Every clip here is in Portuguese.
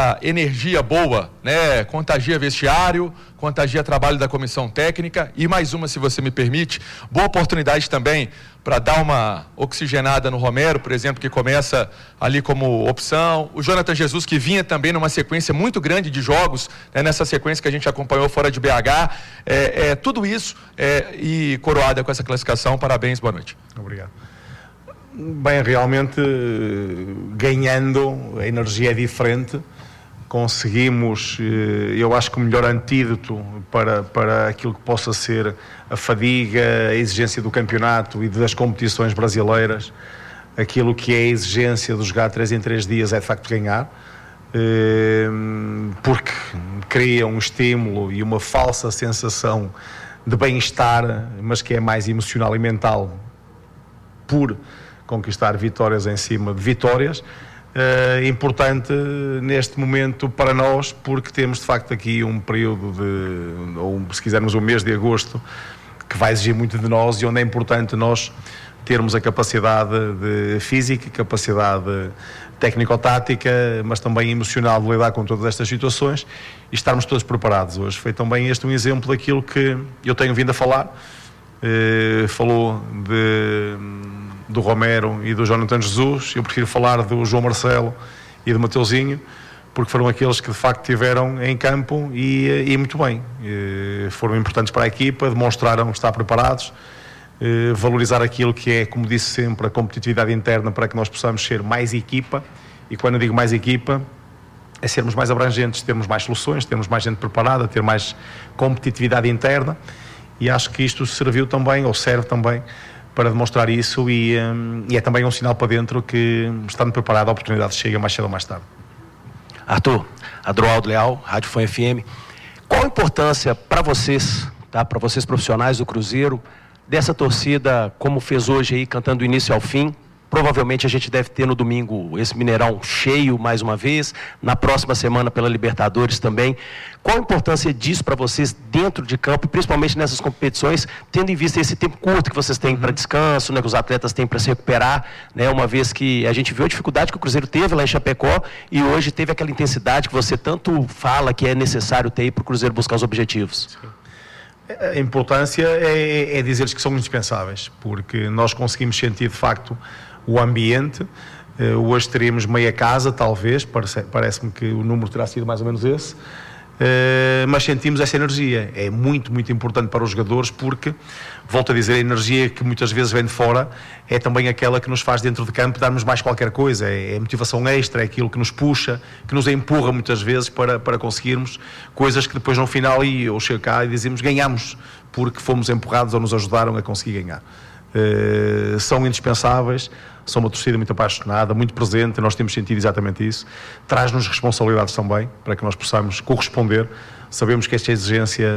essa energia boa, né, contagia vestiário, contagia trabalho da comissão técnica. E mais uma, se você me permite, boa oportunidade também para dar uma oxigenada no Romero, por exemplo, que começa ali como opção. O Jonathan Jesus, que vinha também numa sequência muito grande de jogos, né, nessa sequência que a gente acompanhou fora de BH. Tudo isso e coroada com essa classificação. Parabéns, boa noite. Obrigado. Bem, realmente, ganhando, a energia é diferente. Conseguimos, eu acho que o melhor antídoto para aquilo que possa ser a fadiga, a exigência do campeonato e das competições brasileiras, aquilo que é a exigência de jogar 3 em 3 dias é de facto ganhar, porque cria um estímulo e uma falsa sensação de bem-estar, mas que é mais emocional e mental, por conquistar vitórias em cima de vitórias. Importante neste momento para nós, porque temos de facto aqui um período ou se quisermos o mês de agosto, que vai exigir muito de nós e onde é importante nós termos a capacidade física, capacidade técnico-tática, mas também emocional de lidar com todas estas situações e estarmos todos preparados. Hoje foi também este um exemplo daquilo que eu tenho vindo a falar. Falou do Romero e do Jonathan Jesus. Eu prefiro falar do João Marcelo e do Mateuzinho, porque foram aqueles que de facto estiveram em campo e muito bem. Foram importantes para a equipa, demonstraram estar preparados, valorizar aquilo que é, como disse sempre, a competitividade interna para que nós possamos ser mais equipa. E quando eu digo mais equipa, é sermos mais abrangentes, termos mais soluções, termos mais gente preparada, ter mais competitividade interna. E acho que isto serviu também, ou serve também, para demonstrar isso e é também um sinal para dentro que, estando preparado, a oportunidade chega mais cedo ou mais tarde. Arthur, Adroaldo Leal, Rádio Fã FM. Qual a importância para vocês, tá? Para vocês profissionais do Cruzeiro, dessa torcida, como fez hoje aí, cantando do início ao fim? Provavelmente a gente deve ter no domingo esse Mineirão cheio mais uma vez, na próxima semana pela Libertadores também. Qual a importância disso para vocês dentro de campo, principalmente nessas competições, tendo em vista esse tempo curto que vocês têm para descanso, né, que os atletas têm para se recuperar, né, uma vez que a gente viu a dificuldade que o Cruzeiro teve lá em Chapecó e hoje teve aquela intensidade que você tanto fala que é necessário ter para o Cruzeiro buscar os objetivos? Sim. A importância é dizer-lhes que são indispensáveis, porque nós conseguimos sentir de facto o ambiente. Hoje teríamos meia casa, talvez, parece-me que o número terá sido mais ou menos esse, mas sentimos essa energia. É muito, muito importante para os jogadores, porque, volto a dizer, a energia que muitas vezes vem de fora é também aquela que nos faz dentro de campo darmos mais qualquer coisa, é motivação extra, é aquilo que nos puxa, que nos empurra muitas vezes para conseguirmos coisas que depois no final eu chego cá e dizemos ganhamos, porque fomos empurrados ou nos ajudaram a conseguir ganhar. São indispensáveis, são uma torcida muito apaixonada, muito presente, nós temos sentido exatamente isso, traz-nos responsabilidades também, para que nós possamos corresponder. Sabemos que esta exigência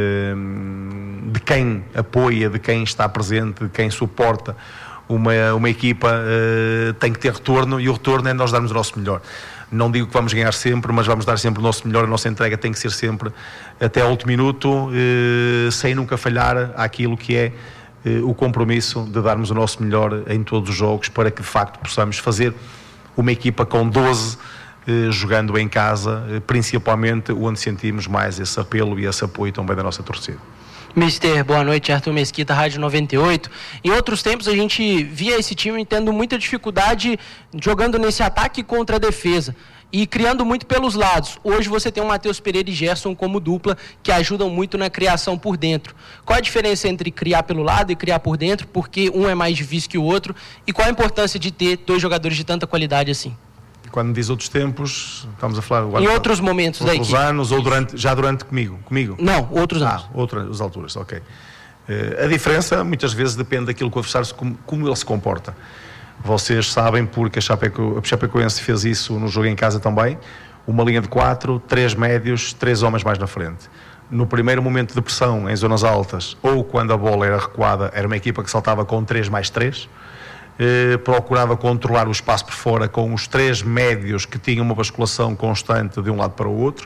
de quem apoia, de quem está presente, de quem suporta uma equipa tem que ter retorno, e o retorno é nós darmos o nosso melhor. Não digo que vamos ganhar sempre, mas vamos dar sempre o nosso melhor. A nossa entrega tem que ser sempre até ao último minuto, sem nunca falhar àquilo que é o compromisso de darmos o nosso melhor em todos os jogos, para que de facto possamos fazer uma equipa com 12 jogando em casa, principalmente onde sentimos mais esse apelo e esse apoio também da nossa torcida. Mister, boa noite, Arthur Mesquita, Rádio 98. Em outros tempos a gente via esse time tendo muita dificuldade jogando nesse ataque contra a defesa e criando muito pelos lados. Hoje você tem o Matheus Pereira e Gerson como dupla, que ajudam muito na criação por dentro. Qual a diferença entre criar pelo lado e criar por dentro? Porque um é mais difícil que o outro. E qual a importância de ter dois jogadores de tanta qualidade assim? Quando diz outros tempos, estamos a falar... Em outros momentos da equipe. Outros anos, ou já durante comigo? Não, outros anos. Outras alturas, ok. A diferença muitas vezes depende daquilo que o adversário, como ele se comporta. Vocês sabem, porque a Chapecoense fez isso no jogo em casa também, uma linha de 4, 3 médios, 3 homens mais na frente. No primeiro momento de pressão em zonas altas, ou quando a bola era recuada, era uma equipa que saltava com 3 mais 3, procurava controlar o espaço por fora com os 3 médios que tinham uma basculação constante de um lado para o outro,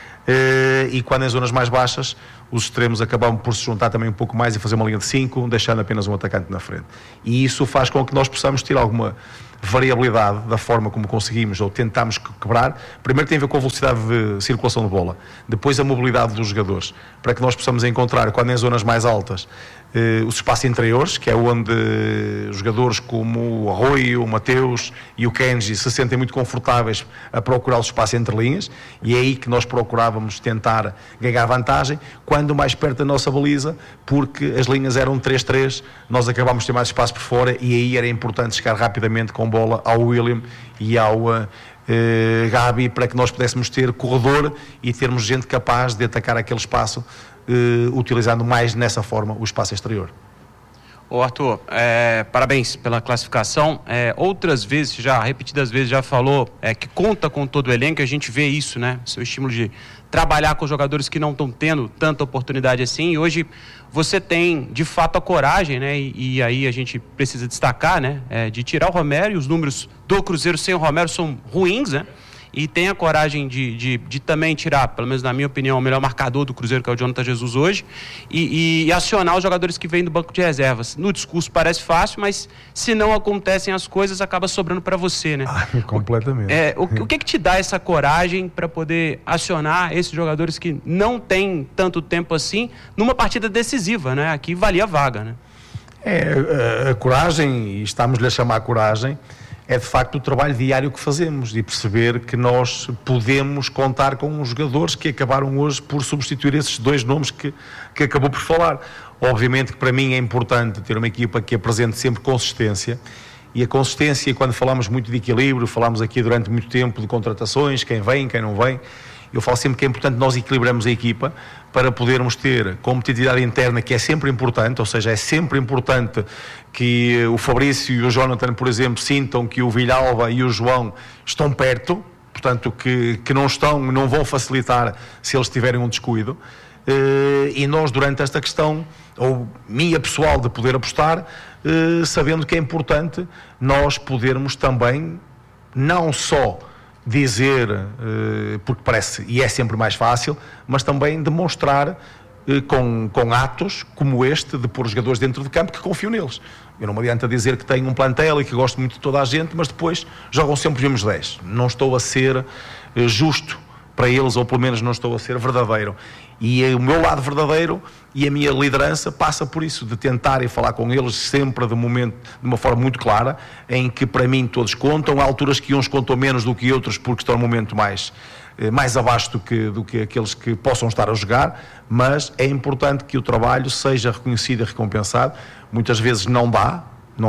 e quando em zonas mais baixas os extremos acabavam por se juntar também um pouco mais e fazer uma linha de 5, deixando apenas um atacante na frente. E isso faz com que nós possamos ter alguma variabilidade da forma como conseguimos ou tentamos quebrar, primeiro tem a ver com a velocidade de circulação de bola, depois a mobilidade dos jogadores, para que nós possamos encontrar, quando em zonas mais altas, os espaços interiores, que é onde jogadores como o Arroio, o Mateus e o Kenji se sentem muito confortáveis a procurar os espaços entre linhas, e é aí que nós procurávamos tentar ganhar vantagem, quando mais perto da nossa baliza, porque as linhas eram 3-3, nós acabámos de ter mais espaço por fora, e aí era importante chegar rapidamente com bola ao William e ao Gabi, para que nós pudéssemos ter corredor e termos gente capaz de atacar aquele espaço, utilizando mais nessa forma o espaço exterior. Ô Arthur, parabéns pela classificação. Outras vezes, repetidas vezes, já falou que conta com todo o elenco, a gente vê isso, né? Seu estímulo de trabalhar com jogadores que não estão tendo tanta oportunidade assim, e hoje você tem, de fato, a coragem, né? E aí a gente precisa destacar, né? De tirar o Romero, e os números do Cruzeiro sem o Romero são ruins, né? E tem a coragem de também tirar, pelo menos na minha opinião, o melhor marcador do Cruzeiro, que é o Jonathan Jesus hoje, e acionar os jogadores que vêm do banco de reservas. No discurso parece fácil, mas se não acontecem as coisas, acaba sobrando para você, né? Completamente. O que te dá essa coragem para poder acionar esses jogadores que não têm tanto tempo assim, numa partida decisiva, né? Aqui valia a vaga, né? A coragem, e estamos-lhe a chamar coragem, é de facto o trabalho diário que fazemos, e perceber que nós podemos contar com os jogadores que acabaram hoje por substituir esses dois nomes que acabou por falar. Obviamente que para mim é importante ter uma equipa que apresente sempre consistência, e a consistência, quando falamos muito de equilíbrio, falamos aqui durante muito tempo de contratações, quem vem, quem não vem, eu falo sempre que é importante nós equilibrarmos a equipa para podermos ter competitividade interna, que é sempre importante, ou seja, é sempre importante que o Fabrício e o Jonathan, por exemplo, sintam que o Villalba e o João estão perto, portanto, que não vão facilitar se eles tiverem um descuido. E nós, durante esta questão, ou minha pessoal, de poder apostar, sabendo que é importante nós podermos também, não só dizer, porque parece, e é sempre mais fácil, mas também demonstrar com atos como este, de pôr os jogadores dentro de campo, que confio neles. Eu não me adianta dizer que tenho um plantel e que gosto muito de toda a gente, mas depois jogam sempre os mesmos 10. Não estou a ser justo para eles, ou pelo menos não estou a ser verdadeiro. E o meu lado verdadeiro e a minha liderança passa por isso, de tentar e falar com eles sempre de uma forma muito clara, em que para mim todos contam. Há alturas que uns contam menos do que outros, porque estão num momento mais abaixo do que aqueles que possam estar a jogar, mas é importante que o trabalho seja reconhecido e recompensado. Muitas vezes não dá,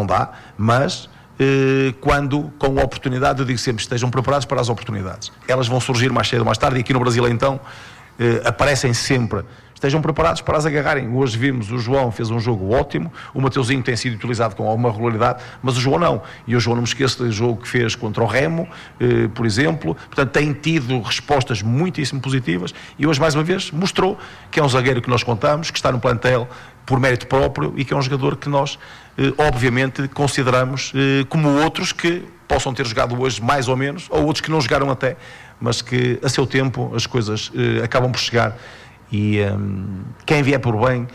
mas quando com a oportunidade, eu digo sempre, estejam preparados para as oportunidades. Elas vão surgir mais cedo ou mais tarde, e aqui no Brasil então aparecem sempre. Estejam preparados para as agarrarem. Hoje vimos, o João fez um jogo ótimo, o Mateuzinho tem sido utilizado com alguma regularidade, mas o João não. E o João, não me esqueço do jogo que fez contra o Remo, por exemplo. Portanto, tem tido respostas muitíssimo positivas, e hoje, mais uma vez, mostrou que é um zagueiro que nós contamos, que está no plantel por mérito próprio, e que é um jogador que nós, obviamente, consideramos como outros que possam ter jogado hoje mais ou menos, ou outros que não jogaram até, mas que a seu tempo as coisas acabam por chegar, e quem vier por bem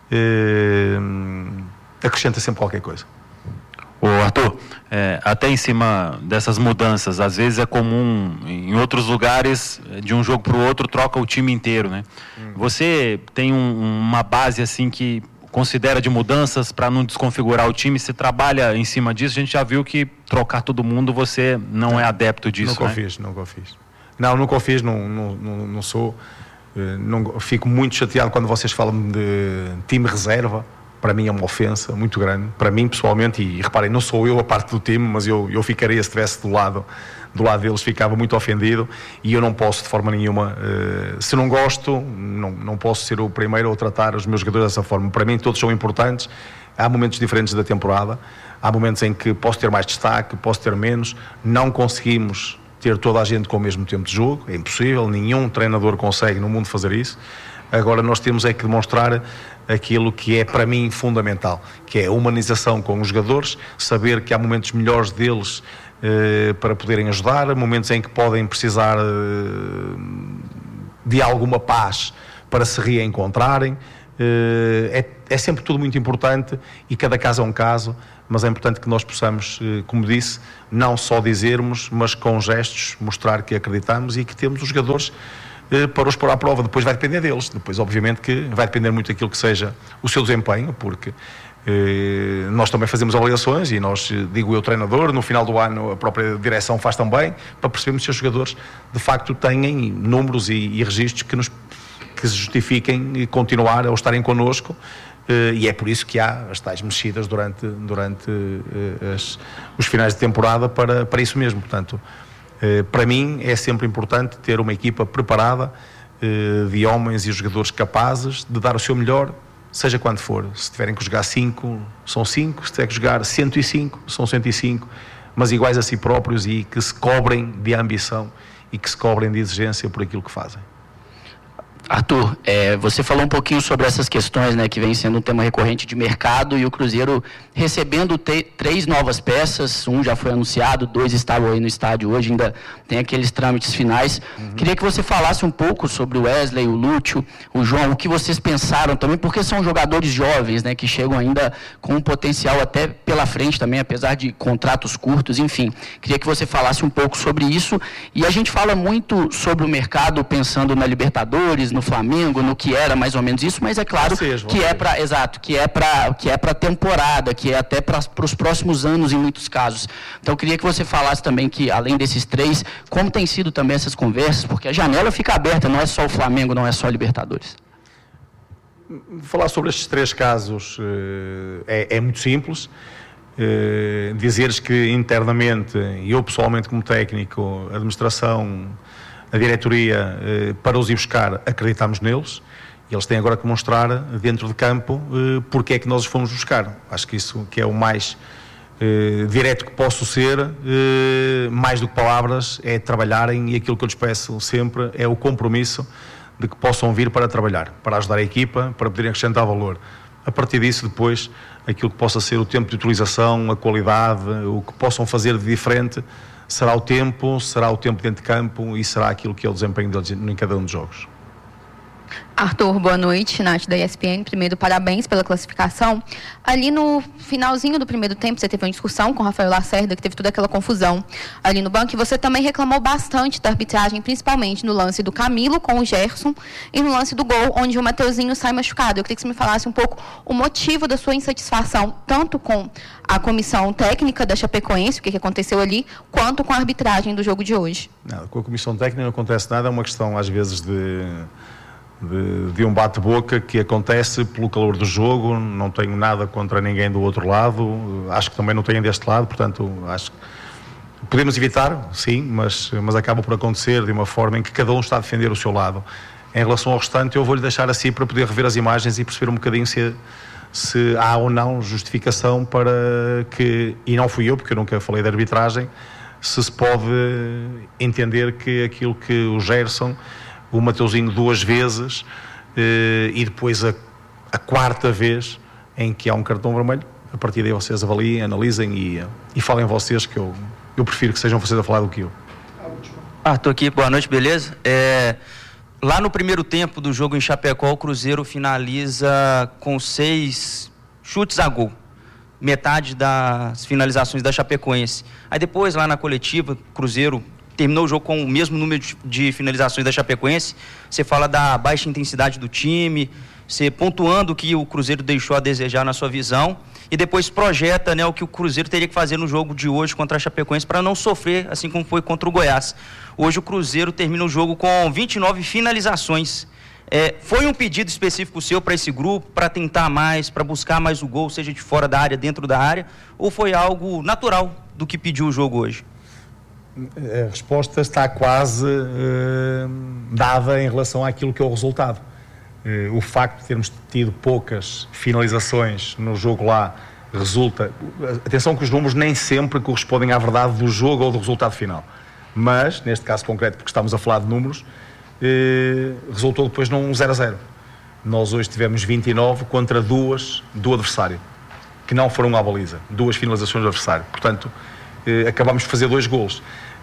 acrescenta sempre qualquer coisa. Ô Arthur, até em cima dessas mudanças, às vezes é comum em outros lugares, de um jogo para o outro, troca o time inteiro, né? Você tem uma base assim que considera de mudanças para não desconfigurar o time? Você trabalha em cima disso? A gente já viu que trocar todo mundo, você não é adepto disso, nunca fiz. Não, nunca o fiz, não sou. Fico muito chateado quando vocês falam de time reserva. Para mim é uma ofensa muito grande, para mim pessoalmente, e reparem, não sou eu a parte do time, mas eu ficaria, se estivesse do lado deles, ficava muito ofendido, e eu não posso de forma nenhuma, se não gosto, não posso ser o primeiro a tratar os meus jogadores dessa forma. Para mim todos são importantes, há momentos diferentes da temporada, há momentos em que posso ter mais destaque, posso ter menos, não conseguimos ter toda a gente com o mesmo tempo de jogo, é impossível, nenhum treinador consegue no mundo fazer isso. Agora nós temos é que demonstrar aquilo que é para mim fundamental, que é a humanização com os jogadores, saber que há momentos melhores deles para poderem ajudar, momentos em que podem precisar de alguma paz para se reencontrarem, É sempre tudo muito importante e cada caso é um caso, mas é importante que nós possamos, como disse, não só dizermos, mas com gestos mostrar que acreditamos e que temos os jogadores para os pôr à prova. Depois vai depender deles, depois obviamente que vai depender muito daquilo que seja o seu desempenho, porque nós também fazemos avaliações e nós, digo eu, treinador, no final do ano a própria direção faz também, para percebermos se os jogadores de facto têm números e registros que se justifiquem continuar ou estarem connosco, e é por isso que há as tais mexidas durante os finais de temporada para isso mesmo. Portanto, para mim é sempre importante ter uma equipa preparada, de homens e jogadores capazes de dar o seu melhor, seja quando for. Se tiverem que jogar 5, são 5, se tiver que jogar 105, são 105, mas iguais a si próprios e que se cobrem de ambição e que se cobrem de exigência por aquilo que fazem. Arthur, você falou um pouquinho sobre essas questões, né, que vem sendo um tema recorrente de mercado, e o Cruzeiro recebendo 3 novas peças, um já foi anunciado, 2 estavam aí no estádio hoje, ainda tem aqueles trâmites finais. Queria que você falasse um pouco sobre o Wesley, o Lúcio, o João, o que vocês pensaram também, porque são jogadores jovens, né, que chegam ainda com um potencial até pela frente também, apesar de contratos curtos, enfim. Queria que você falasse um pouco sobre isso, e a gente fala muito sobre o mercado pensando na Libertadores, no Flamengo, no que era mais ou menos isso, mas é claro que é para temporada, que é até para os próximos anos em muitos casos. Então eu queria que você falasse também que, além desses 3, como tem sido também essas conversas, porque a janela fica aberta, não é só o Flamengo, não é só a Libertadores. Falar sobre estes 3 casos é muito simples. Dizeres que internamente, e eu pessoalmente como técnico, a administração, a diretoria, para os ir buscar, acreditamos neles, e eles têm agora que mostrar dentro de campo porque é que nós os fomos buscar. Acho que isso que é o mais direto que posso ser, mais do que palavras, é trabalharem, e aquilo que eu lhes peço sempre é o compromisso de que possam vir para trabalhar, para ajudar a equipa, para poderem acrescentar valor. A partir disso, depois, aquilo que possa ser o tempo de utilização, a qualidade, o que possam fazer de diferente, será o tempo dentro de campo e será aquilo que é o desempenho deles em cada um dos jogos. Arthur, boa noite, Nath da ESPN. Primeiro, parabéns pela classificação. Ali no finalzinho do primeiro tempo, você teve uma discussão com o Rafael Lacerda, que teve toda aquela confusão ali no banco, e você também reclamou bastante da arbitragem, principalmente no lance do Camilo com o Gerson e no lance do gol, onde o Mateuzinho sai machucado. Eu queria que você me falasse um pouco o motivo da sua insatisfação, tanto com a comissão técnica da Chapecoense, o que aconteceu ali, quanto com a arbitragem do jogo de hoje. Não, com a comissão técnica não acontece nada, é uma questão, às vezes, de um bate-boca que acontece pelo calor do jogo. Não tenho nada contra ninguém do outro lado, acho que também não tenho deste lado, portanto acho que podemos evitar, sim, mas acaba por acontecer de uma forma em que cada um está a defender o seu lado. Em relação ao restante, eu vou-lhe deixar assim para poder rever as imagens e perceber um bocadinho se há ou não justificação para que, e não fui eu, porque eu nunca falei de arbitragem, se pode entender que aquilo que o Gerson, o Mateuzinho 2 vezes, e depois a 4ª vez em que há um cartão vermelho, a partir daí vocês avaliem, analisem e falem vocês, que eu prefiro que sejam vocês a falar do que eu. Estou aqui, boa noite, beleza? Lá no primeiro tempo do jogo em Chapecó, o Cruzeiro finaliza com 6 chutes a gol, metade das finalizações da Chapecoense. Aí depois, lá na coletiva, o Cruzeiro terminou o jogo com o mesmo número de finalizações da Chapecoense. Você fala da baixa intensidade do time, você pontuando o que o Cruzeiro deixou a desejar na sua visão, e depois projeta, né, o que o Cruzeiro teria que fazer no jogo de hoje contra a Chapecoense para não sofrer, assim como foi contra o Goiás. Hoje o Cruzeiro termina o jogo com 29 finalizações. Foi um pedido específico seu para esse grupo, para tentar mais, para buscar mais o gol, seja de fora da área, dentro da área, ou foi algo natural do que pediu o jogo hoje? A resposta está quase dada em relação àquilo que é o resultado. O facto de termos tido poucas finalizações no jogo lá resulta... Atenção que os números nem sempre correspondem à verdade do jogo ou do resultado final. Mas, neste caso concreto, porque estamos a falar de números, resultou depois num 0-0. Nós hoje tivemos 29 contra 2 do adversário, que não foram à baliza. 2 finalizações do adversário. Portanto, acabámos de fazer 2 golos.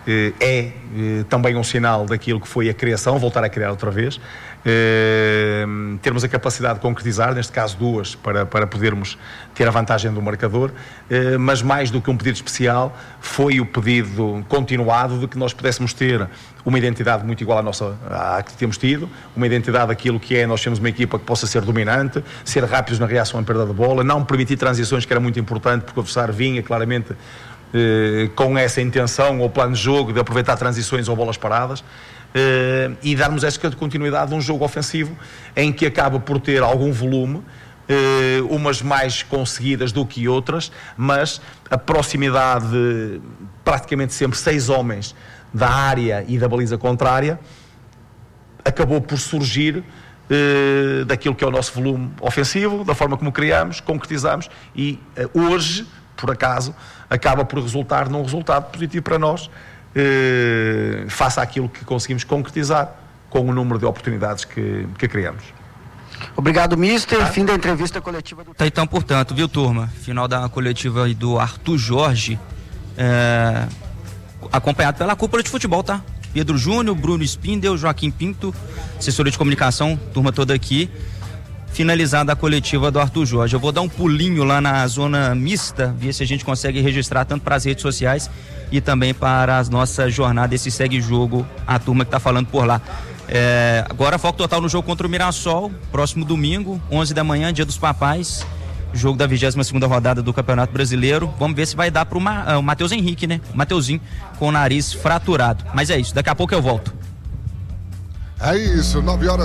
também um sinal daquilo que foi a criação, voltar a criar outra vez, termos a capacidade de concretizar, neste caso 2, para podermos ter a vantagem do marcador, mas mais do que um pedido especial, foi o pedido continuado de que nós pudéssemos ter uma identidade muito igual à que temos tido, uma identidade daquilo que é, nós temos uma equipa que possa ser dominante, ser rápidos na reação à perda de bola, não permitir transições, que era muito importante, porque o adversário vinha claramente com essa intenção ou plano de jogo de aproveitar transições ou bolas paradas, e darmos esta continuidade de um jogo ofensivo em que acaba por ter algum volume, umas mais conseguidas do que outras, mas a proximidade, praticamente sempre 6 homens da área e da baliza contrária, acabou por surgir daquilo que é o nosso volume ofensivo, da forma como criamos, concretizamos, e hoje, por acaso, acaba por resultar num resultado positivo para nós, face àquilo que conseguimos concretizar com o número de oportunidades que criamos. Obrigado, mister. Fim da entrevista coletiva do... Tá, então, portanto, viu, turma? Final da coletiva aí do Arthur Jorge, acompanhado pela cúpula de futebol, tá? Pedro Júnior, Bruno Spindel, Joaquim Pinto, assessoria de comunicação, turma toda aqui. Finalizada a coletiva do Arthur Jorge. Eu vou dar um pulinho lá na zona mista, ver se a gente consegue registrar tanto para as redes sociais e também para as nossas jornadas, esse segue-jogo, a turma que está falando por lá. Agora foco total no jogo contra o Mirassol, próximo domingo, 11 da manhã, dia dos papais, jogo da 22ª rodada do Campeonato Brasileiro. Vamos ver se vai dar para o Matheus Henrique, né? O Mateuzinho com o nariz fraturado. Mas é isso, daqui a pouco eu volto. É isso,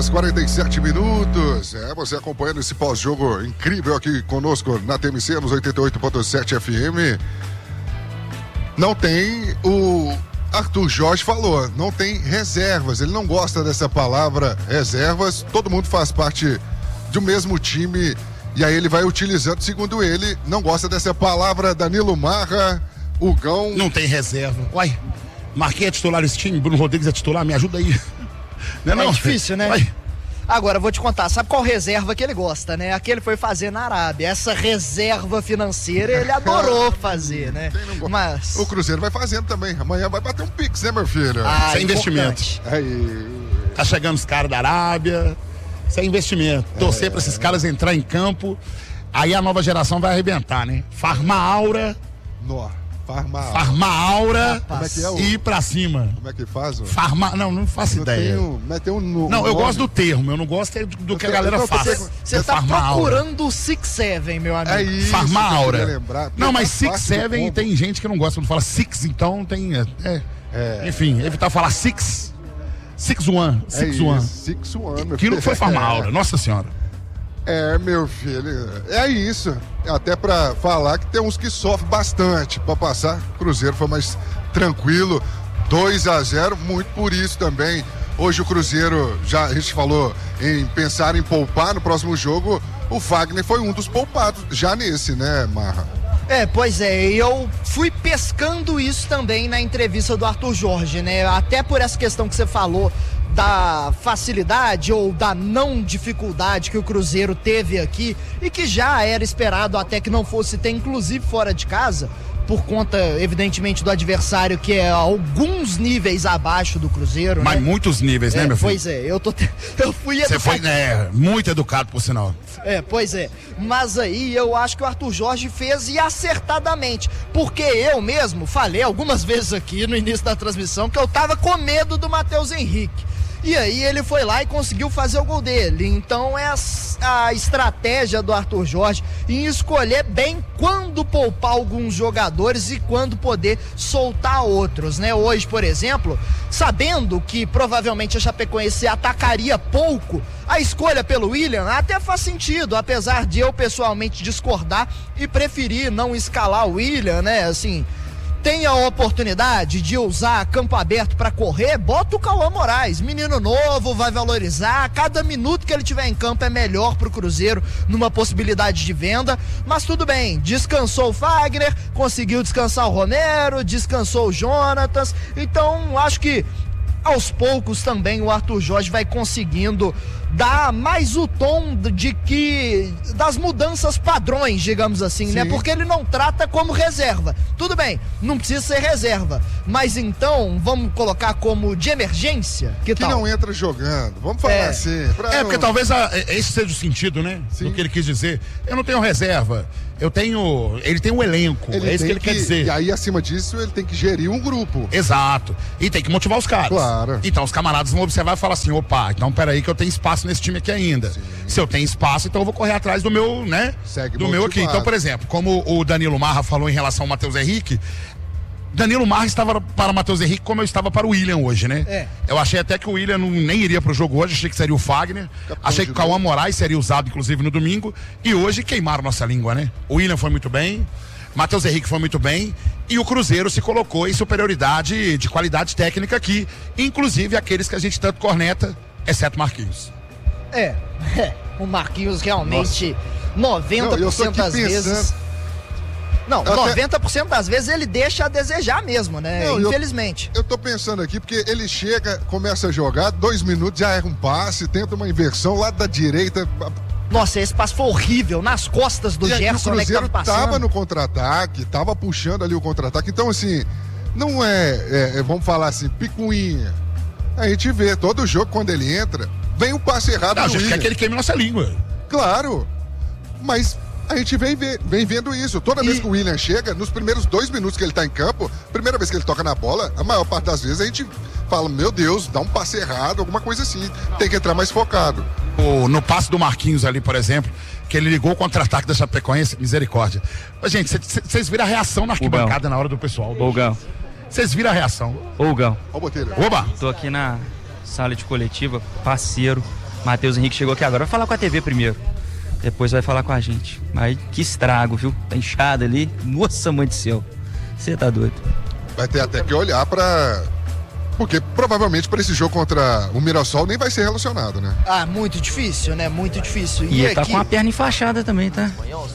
9h47. Você acompanhando esse pós-jogo incrível aqui conosco na TMC, nos 88.7 FM. Não tem, o Arthur Jorge falou, não tem reservas. Ele não gosta dessa palavra reservas. Todo mundo faz parte do mesmo time e aí ele vai utilizando, segundo ele, não gosta dessa palavra. Danilo Marra, Hugão. Não tem reserva. Uai, Marquinhos é titular desse time, Bruno Rodrigues é titular, me ajuda aí. Não é difícil, né? Vai. Agora, vou te contar, sabe qual reserva que ele gosta, né? A que ele foi fazer na Arábia. Essa reserva financeira ele adorou fazer, né? Mas o Cruzeiro vai fazendo também. Amanhã vai bater um pix, né, meu filho? Isso é investimento. Tá chegando os caras da Arábia. Isso é investimento. Torcer pra esses caras entrar em campo. Aí a nova geração vai arrebentar, né? Farmaura. Farmaura. Como é que é e ir pra cima. Como é que faz? Não faço ideia. Eu gosto do termo, eu não gosto do que a galera faz. Você tá procurando o 6-7, meu amigo. É isso. Farmaura. Não, mas 6-7 tem gente que não gosta quando fala 6, então tem. Enfim, evitar falar 6. 6-1. 6-1. Aquilo foi Farmaura, nossa senhora. Meu filho, é isso. Até pra falar que tem uns que sofrem bastante pra passar. O Cruzeiro foi mais tranquilo, 2-0, muito por isso também. Hoje o Cruzeiro, já a gente falou em pensar em poupar no próximo jogo, o Fagner foi um dos poupados já nesse, né, Marra? Pois é, eu fui pescando isso também na entrevista do Arthur Jorge, né? Até por essa questão que você falou da facilidade ou da não dificuldade que o Cruzeiro teve aqui e que já era esperado até que não fosse ter, inclusive fora de casa, por conta, evidentemente, do adversário que é alguns níveis abaixo do Cruzeiro. Mas né? Muitos níveis, né, meu filho? Pois é, eu fui educado. Você foi muito educado, por sinal. Pois é. Mas aí eu acho que o Arthur Jorge fez e acertadamente. Porque eu mesmo falei algumas vezes aqui no início da transmissão que eu tava com medo do Matheus Henrique. E aí ele foi lá e conseguiu fazer o gol dele. Então é a estratégia do Arthur Jorge em escolher bem quando poupar alguns jogadores e quando poder soltar outros, né? Hoje, por exemplo, sabendo que provavelmente a Chapecoense atacaria pouco, a escolha pelo William até faz sentido, apesar de eu pessoalmente discordar e preferir não escalar o William, né? Assim, tem a oportunidade de usar campo aberto para correr, bota o Cauã Moraes, menino novo, vai valorizar, cada minuto que ele tiver em campo é melhor pro Cruzeiro numa possibilidade de venda, mas tudo bem, descansou o Fagner, conseguiu descansar o Romero, descansou o Jonatas, então acho que aos poucos também o Arthur Jorge vai conseguindo dar mais o tom das mudanças padrões, digamos assim, né? Porque ele não trata como reserva. Tudo bem, não precisa ser reserva, mas então vamos colocar como de emergência, que tal? Não entra jogando, vamos falar assim. Porque talvez esse seja o sentido, né? Do que ele quis dizer. Eu não tenho reserva, ele tem um elenco, é isso que ele quer dizer. E aí, acima disso, ele tem que gerir um grupo. Exato, e tem que motivar os caras. Claro. Então os camaradas vão observar e falar assim, opa, então peraí que eu tenho espaço nesse time aqui ainda. Sim. Se eu tenho espaço, então eu vou correr atrás do meu, né? Meu aqui. Então, por exemplo, como o Danilo Marra falou em relação ao Matheus Henrique, Danilo Marra estava para o Matheus Henrique como eu estava para o William hoje, né? Eu achei até que o William nem iria para o jogo hoje, achei que seria o Fagner, achei que o Cauã Moraes seria usado, inclusive, no domingo, e hoje queimaram nossa língua, né? O William foi muito bem, Matheus Henrique foi muito bem, e o Cruzeiro se colocou em superioridade de qualidade técnica aqui, inclusive aqueles que a gente tanto corneta, exceto Marquinhos. O Marquinhos realmente, 90% das vezes... Não, 90% das vezes ele deixa a desejar mesmo, né? Infelizmente. Eu tô pensando aqui, porque ele chega, começa a jogar, 2 minutos, já erra um passe, tenta uma inversão lá da direita. Nossa, esse passe foi horrível, nas costas do Gerson, né, que tava passando. Tava no contra-ataque, tava puxando ali o contra-ataque. Então, assim, não vamos falar assim, picuinha. A gente vê, todo jogo, quando ele entra, vem o passe errado. A gente quer que ele queime nossa língua. Claro, mas a gente vem vendo isso. Toda vez que o William chega, nos primeiros 2 minutos que ele tá em campo, primeira vez que ele toca na bola, a maior parte das vezes a gente fala, meu Deus, dá um passe errado, alguma coisa assim. Tem que entrar mais focado. No passe do Marquinhos ali, por exemplo, que ele ligou o contra-ataque da Chapecoense, misericórdia. Gente, vocês viram a reação na arquibancada na hora do pessoal. Gão. Vocês viram a reação. Gão. Oba. Tô aqui na sala de coletiva, parceiro. Matheus Henrique chegou aqui agora. Vai falar com a TV primeiro. Depois vai falar com a gente. Mas que estrago, viu? Tá inchado ali. Nossa, mãe do céu. Você tá doido. Vai ter até que olhar pra... Porque provavelmente para esse jogo contra o Mirassol nem vai ser relacionado, né? Muito difícil, né? Muito difícil. E ele tá com a perna enfaixada também, tá?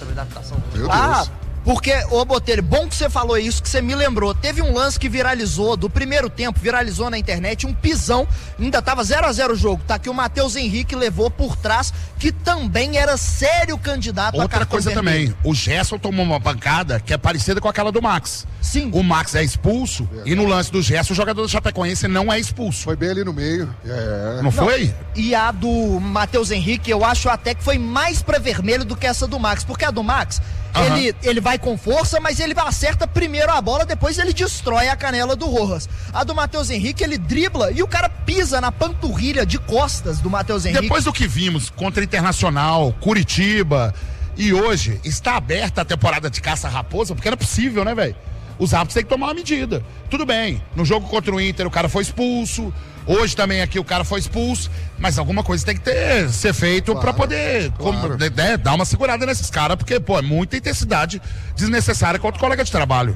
Meu Deus. Porque, Botelho, bom que você falou isso, que você me lembrou. Teve um lance que viralizou, do primeiro tempo, viralizou na internet, um pisão, ainda tava 0-0 o jogo, tá? Que o Matheus Henrique levou por trás, que também era sério candidato a cartão Outra coisa vermelho. também, o Gerson tomou uma pancada que é parecida com aquela do Max. Sim. O Max é expulso e no lance do Gerson o jogador do Chapecoense não é expulso. Foi bem ali no meio. Não foi? E a do Matheus Henrique, eu acho até que foi mais pra vermelho do que essa do Max, porque a do Max... Ele vai com força, mas ele acerta primeiro a bola, depois ele destrói a canela do Rojas. A do Matheus Henrique, ele dribla e o cara pisa na panturrilha de costas do Matheus Henrique. Depois do que vimos contra Internacional, Curitiba, e hoje está aberta a temporada de caça-raposa, porque não é possível, né, velho? Os árbitros têm que tomar uma medida. Tudo bem, no jogo contra o Inter o cara foi expulso, hoje também aqui o cara foi expulso, mas alguma coisa tem que ser feito para poder dar uma segurada nesses caras, porque, é muita intensidade desnecessária contra o colega de trabalho.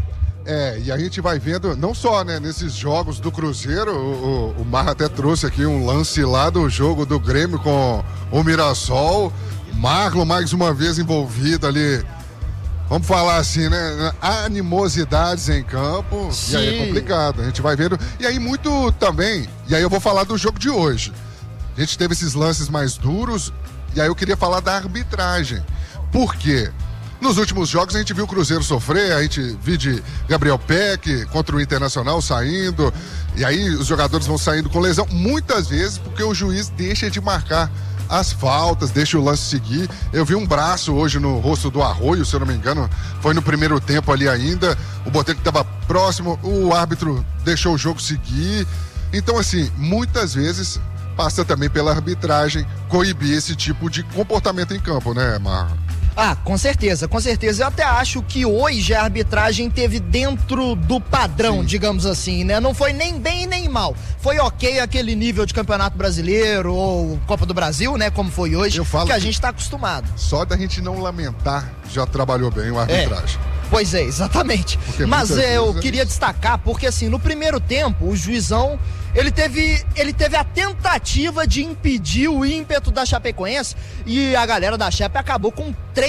E a gente vai vendo, não só, né, nesses jogos do Cruzeiro, o Marra até trouxe aqui um lance lá do jogo do Grêmio com o Mirassol, Marlon mais uma vez envolvido ali. Vamos falar assim, né? Animosidades em campo. Sim. E aí é complicado. A gente vai vendo. E aí muito também. E aí eu vou falar do jogo de hoje. A gente teve esses lances mais duros. E aí eu queria falar da arbitragem. Por quê? Nos últimos jogos a gente viu o Cruzeiro sofrer. A gente viu de Gabriel Peck contra o Internacional saindo. E aí os jogadores vão saindo com lesão. Muitas vezes porque o juiz deixa de marcar as faltas, deixa o lance seguir. Eu vi um braço hoje no rosto do Arroio, se eu não me engano, foi no primeiro tempo ali ainda. O Botelho estava próximo, o árbitro deixou o jogo seguir. Então, assim, muitas vezes passa também pela arbitragem coibir esse tipo de comportamento em campo, né, Marra? Com certeza, com certeza. Eu até acho que hoje a arbitragem teve dentro do padrão, sim, digamos assim, né? Não foi nem bem nem mal. Foi ok aquele nível de Campeonato Brasileiro ou Copa do Brasil, né? Como foi hoje, que a gente tá acostumado. Só da gente não lamentar, já trabalhou bem a arbitragem. Pois é, exatamente. Mas eu queria destacar, porque assim, no primeiro tempo, o juizão, ele teve a tentativa de impedir o ímpeto da Chapecoense e a galera da Chape acabou com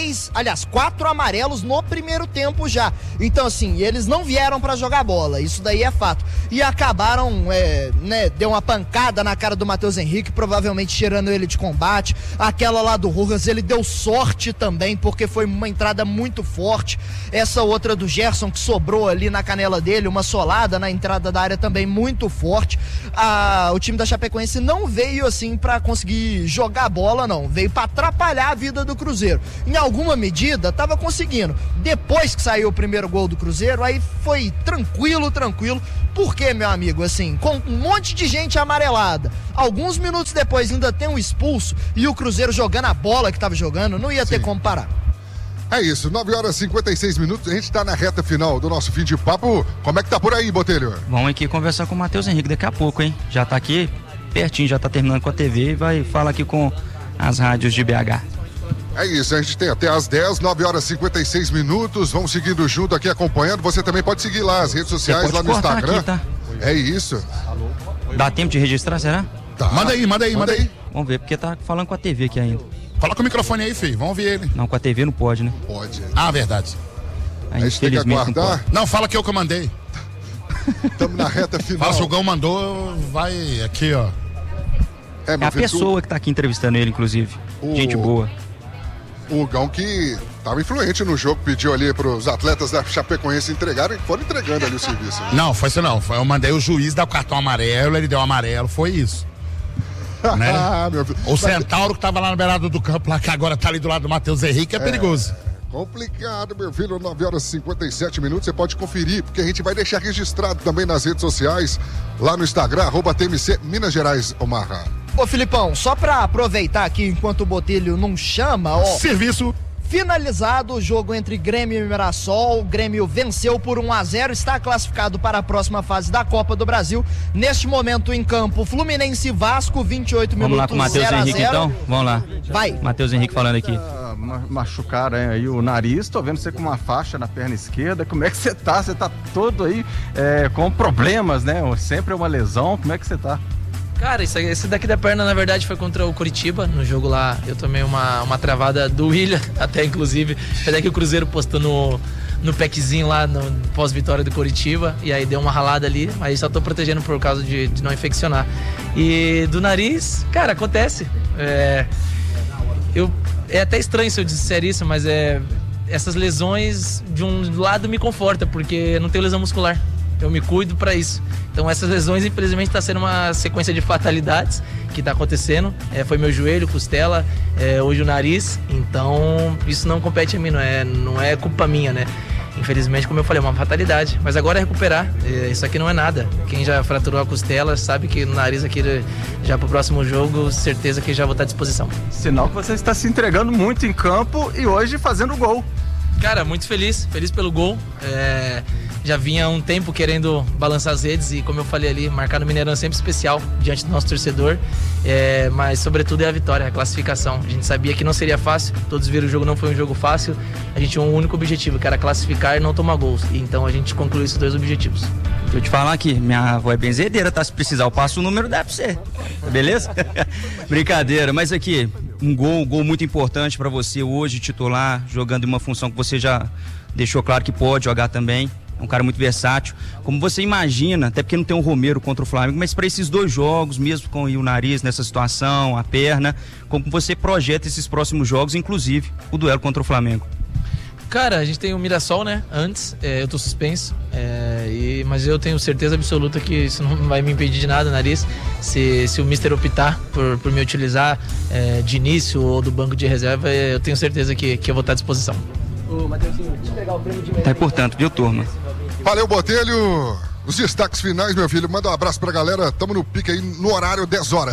4 amarelos no primeiro tempo já. Então, assim, eles não vieram pra jogar bola, isso daí é fato. E acabaram, deu uma pancada na cara do Matheus Henrique, provavelmente tirando ele de combate. Aquela lá do Rojas, ele deu sorte também, porque foi uma entrada muito forte. Essa outra do Gerson, que sobrou ali na canela dele, uma solada na entrada da área também muito forte. O time da Chapecoense não veio assim pra conseguir jogar bola, não. Veio pra atrapalhar a vida do Cruzeiro. Em alguma medida, tava conseguindo. Depois que saiu o primeiro gol do Cruzeiro, aí foi tranquilo. Por quê, meu amigo? Assim, com um monte de gente amarelada. Alguns minutos depois ainda tem um expulso e o Cruzeiro jogando a bola que tava jogando, não ia ter como parar. É isso, 9h56, a gente tá na reta final do nosso fim de papo. Como é que tá por aí, Botelho? Vamos aqui conversar com o Matheus Henrique daqui a pouco, hein? Já tá aqui pertinho, já tá terminando com a TV e vai falar aqui com as rádios de BH. É isso, a gente tem até às 10, 9h56, vamos seguindo junto aqui, acompanhando. Você também pode seguir lá as redes sociais, lá no Instagram. Aqui, tá? É isso. Dá tempo de registrar, será? Tá. Manda aí. Vamos ver, porque tá falando com a TV aqui ainda. Coloca o microfone aí, filho, vamos ver ele. Não, com a TV não pode, né? Pode. Ah, verdade. A gente tem que aguardar. Não, fala que eu mandei. Estamos na reta final. Fala, se o Gão mandou, vai aqui, ó. É a pessoa que tá aqui entrevistando ele, inclusive. Gente boa. O Gão que estava influente no jogo, pediu ali para os atletas da Chapecoense entregarem, foram entregando ali o serviço. Não, foi isso não. Eu mandei o juiz dar o cartão amarelo, ele deu amarelo, foi isso. Né? O Centauro que tava lá na beirada do campo, lá que agora tá ali do lado do Matheus Henrique, é perigoso. Complicado, meu filho, 9h57, você pode conferir, porque a gente vai deixar registrado também nas redes sociais, lá no Instagram, @TMC Minas Gerais, Omarra. Ô Filipão, só pra aproveitar aqui enquanto o Botelho não chama, ó. Serviço. Finalizado o jogo entre Grêmio e Mirassol, o Grêmio venceu por 1-0, está classificado para a próxima fase da Copa do Brasil. Neste momento em campo, Fluminense e Vasco, 28 minutos, 0-0. Vamos lá com o Matheus Henrique então? Vamos lá. Vai. Matheus Henrique falando aqui. Machucaram aí o nariz, tô vendo você com uma faixa na perna esquerda. Como é que você tá? Você tá todo aí com problemas, né? Sempre é uma lesão, como é que você tá? Cara, esse daqui da perna, na verdade, foi contra o Coritiba. No jogo lá, eu tomei uma travada do William, até inclusive. Até que o Cruzeiro postou no packzinho lá, no pós-vitória do Coritiba. E aí deu uma ralada ali, mas só tô protegendo por causa de não infeccionar. E do nariz, cara, acontece. É até estranho se eu disser isso, mas essas lesões, de um lado, me conforta, porque eu não tenho lesão muscular. Eu me cuido pra isso. Então essas lesões, infelizmente, tá sendo uma sequência de fatalidades que tá acontecendo. Foi meu joelho, costela, hoje o nariz. Então isso não compete a mim, não é culpa minha, né? Infelizmente, como eu falei, é uma fatalidade. Mas agora é recuperar. Isso aqui não é nada. Quem já fraturou a costela sabe que no nariz aqui, já pro próximo jogo, certeza que já vou estar à disposição. Sinal que você está se entregando muito em campo e hoje fazendo gol. Cara, muito feliz pelo gol. Já vinha há um tempo querendo balançar as redes e, como eu falei ali, marcar no Mineirão é sempre especial diante do nosso torcedor, mas sobretudo é a vitória, a classificação. A gente sabia que não seria fácil, todos viram o jogo, não foi um jogo fácil. A gente tinha um único objetivo, que era classificar e não tomar gols, e então a gente concluiu esses dois objetivos. Deixa eu te falar aqui, minha avó é benzedeira, tá? Se precisar eu passo o número, dá pra você, beleza? Brincadeira, mas aqui, um gol muito importante pra você hoje, titular, jogando em uma função que você já deixou claro que pode jogar também. É um cara muito versátil. Como você imagina, até porque não tem um Romero contra o Flamengo, mas para esses dois jogos, mesmo com o nariz nessa situação, a perna, como você projeta esses próximos jogos, inclusive o duelo contra o Flamengo? Cara, a gente tem o Mirassol, né? Antes, eu tô suspenso, mas eu tenho certeza absoluta que isso não vai me impedir de nada, nariz. Se o Mister optar por me utilizar de início ou do banco de reserva, eu tenho certeza que eu vou estar à disposição. Ô, Matheusinho, deixa eu pegar o prêmio de melhor. Tá importante, viu, turma? Valeu, Botelho. Os destaques finais, meu filho. Manda um abraço pra galera. Tamo no pique aí no horário 10 horas.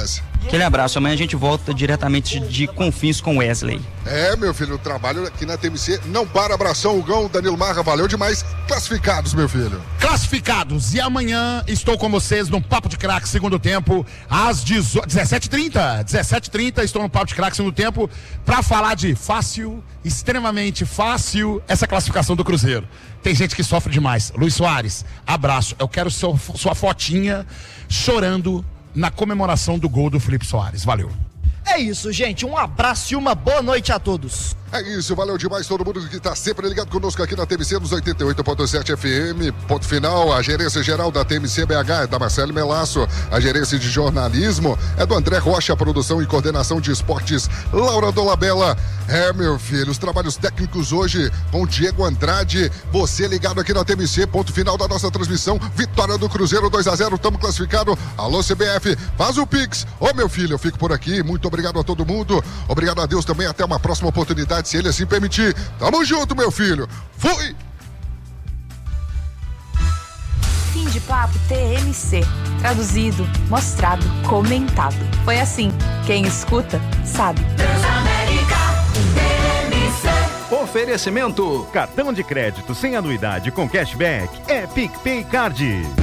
Aquele abraço. Amanhã a gente volta diretamente de Confins com Wesley. Meu filho, o trabalho aqui na TMC não para. Abração, Hugão, Danilo Marra, valeu demais. Classificados, meu filho. Classificados. E amanhã estou com vocês no Papo de Craque, segundo tempo, às 17h30. 17h30 estou no Papo de Craque, segundo tempo, para falar de fácil, extremamente fácil, essa classificação do Cruzeiro. Tem gente que sofre demais. Luiz Soares, abraço. Eu quero sua fotinha chorando na comemoração do gol do Felipe Soares. Valeu. É isso, gente. Um abraço e uma boa noite a todos. É isso, valeu demais todo mundo que está sempre ligado conosco aqui na TMC nos 88.7 FM. Ponto final, a gerência geral da TMC BH é da Marcelo Melasso, a gerência de jornalismo é do André Rocha, a produção e coordenação de esportes Laura Dolabella. Meu filho, os trabalhos técnicos hoje com Diego Andrade, você ligado aqui na TMC, ponto final da nossa transmissão, vitória do Cruzeiro 2-0, estamos classificados. Alô CBF, faz o Pix. Meu filho, eu fico por aqui, muito obrigado a todo mundo, obrigado a Deus também, até uma próxima oportunidade, se ele assim permitir. Tamo junto, meu filho. Fui! Fim de papo TMC. Traduzido, mostrado, comentado. Foi assim. Quem escuta, sabe. Transamérica TMC. Oferecimento: cartão de crédito sem anuidade com cashback é PicPay Card.